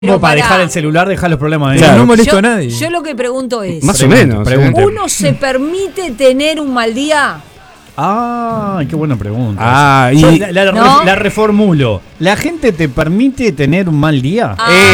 Pero para dejar el celular, dejar los problemas. Claro. No molesto yo, a nadie. yo lo que pregunto es, Más o menos. ¿uno se permite tener un mal día? Ah, qué buena pregunta. Ah, Yo y la reformulo. ¿La gente te permite tener un mal día?